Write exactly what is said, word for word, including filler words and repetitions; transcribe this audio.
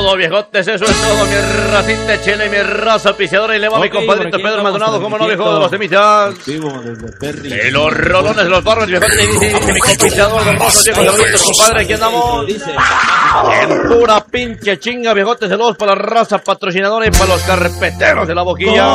todo, viejotes, eso es todo, mi racita chile, mi raza auspiciadora. Y le va okay, mi compadrito Pedro Maldonado, como no, viejo de los semitas. Y los rolones de los barros, viejotes, y dice mi auspiciador, don Rosa, viejo de los compadre, aquí andamos. En pura pinche chinga, viejotes, saludos para la raza patrocinadora y para los carpeteros de la boquilla.